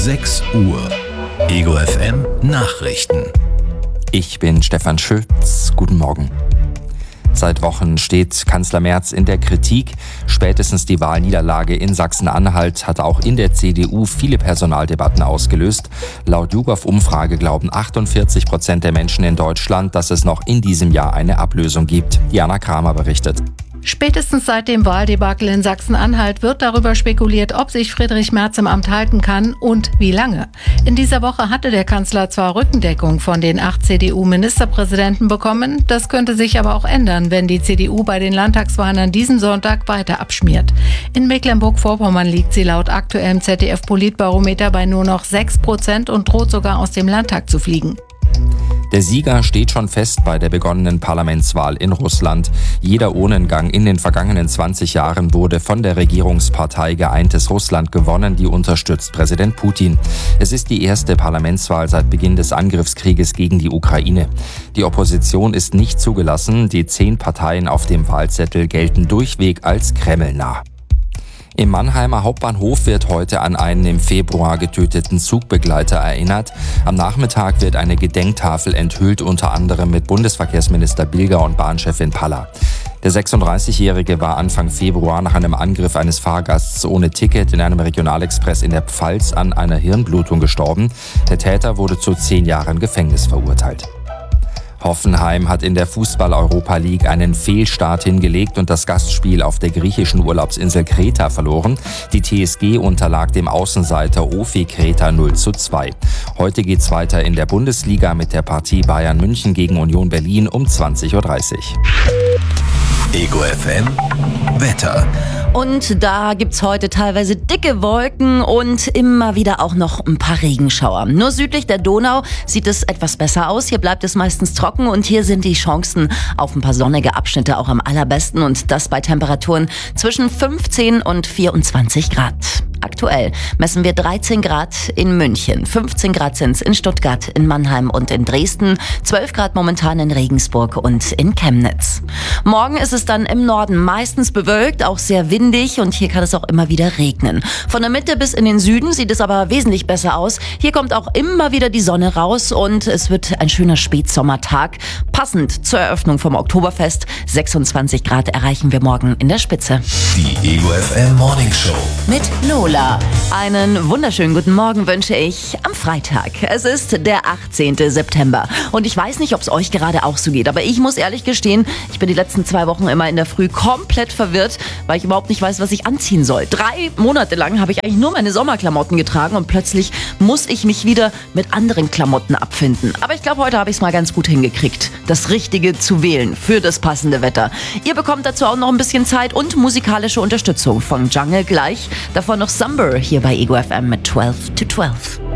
6 Uhr. Ego FM Nachrichten. Ich bin Stefan Schütz. Guten Morgen. Seit Wochen steht Kanzler Merz in der Kritik. Spätestens die Wahlniederlage in Sachsen-Anhalt hat auch in der CDU viele Personaldebatten ausgelöst. Laut YouGov-Umfrage glauben 48% der Menschen in Deutschland, dass es noch in diesem Jahr eine Ablösung gibt. Jana Kramer berichtet. Spätestens seit dem Wahldebakel in Sachsen-Anhalt wird darüber spekuliert, ob sich Friedrich Merz im Amt halten kann und wie lange. In dieser Woche hatte der Kanzler zwar Rückendeckung von den 8 CDU-Ministerpräsidenten bekommen, das könnte sich aber auch ändern, wenn die CDU bei den Landtagswahlen an diesem Sonntag weiter abschmiert. In Mecklenburg-Vorpommern liegt sie laut aktuellem ZDF-Politbarometer bei nur noch 6% und droht sogar aus dem Landtag zu fliegen. Der Sieger steht schon fest bei der begonnenen Parlamentswahl in Russland. Jeder Urnengang in den vergangenen 20 Jahren wurde von der Regierungspartei Geeintes Russland gewonnen, die unterstützt Präsident Putin. Es ist die erste Parlamentswahl seit Beginn des Angriffskrieges gegen die Ukraine. Die Opposition ist nicht zugelassen. Die 10 Parteien auf dem Wahlzettel gelten durchweg als kremlnah. Im Mannheimer Hauptbahnhof wird heute an einen im Februar getöteten Zugbegleiter erinnert. Am Nachmittag wird eine Gedenktafel enthüllt, unter anderem mit Bundesverkehrsminister Bilger und Bahnchefin Palla. Der 36-Jährige war Anfang Februar nach einem Angriff eines Fahrgasts ohne Ticket in einem Regionalexpress in der Pfalz an einer Hirnblutung gestorben. Der Täter wurde zu 10 Jahren Gefängnis verurteilt. Hoffenheim hat in der Fußball-Europa League einen Fehlstart hingelegt und das Gastspiel auf der griechischen Urlaubsinsel Kreta verloren. Die TSG unterlag dem Außenseiter OFI Kreta 0:2. Heute geht's weiter in der Bundesliga mit der Partie Bayern München gegen Union Berlin um 20:30 Uhr. Ego FM Wetter. Und da gibt's heute teilweise dicke Wolken und immer wieder auch noch ein paar Regenschauer. Nur südlich der Donau sieht es etwas besser aus. Hier bleibt es meistens trocken und hier sind die Chancen auf ein paar sonnige Abschnitte auch am allerbesten und das bei Temperaturen zwischen 15 und 24 Grad. Aktuell messen wir 13 Grad in München, 15 Grad sind's in Stuttgart, in Mannheim und in Dresden, 12 Grad momentan in Regensburg und in Chemnitz. Morgen ist es dann im Norden meistens bewölkt, auch sehr windig und hier kann es auch immer wieder regnen. Von der Mitte bis in den Süden sieht es aber wesentlich besser aus. Hier kommt auch immer wieder die Sonne raus und es wird ein schöner Spätsommertag. Passend zur Eröffnung vom Oktoberfest. 26 Grad erreichen wir morgen in der Spitze. Die Ego FM Morning Show Mit Lola. Einen wunderschönen guten Morgen wünsche ich am Freitag. Es ist der 18. September und ich weiß nicht, ob es euch gerade auch so geht, aber ich muss ehrlich gestehen, ich bin die letzten 2 Wochen immer in der Früh komplett verwirrt, weil ich überhaupt nicht weiß, was ich anziehen soll. 3 Monate lang habe ich eigentlich nur meine Sommerklamotten getragen und plötzlich muss ich mich wieder mit anderen Klamotten abfinden. Aber ich glaube, heute habe ich es mal ganz gut hingekriegt, das Richtige zu wählen für das passende Wetter. Ihr bekommt dazu auch noch ein bisschen Zeit und musikalische Unterstützung von Jungle gleich. Davon noch Summer hier bei Ego FM mit 12 to 12.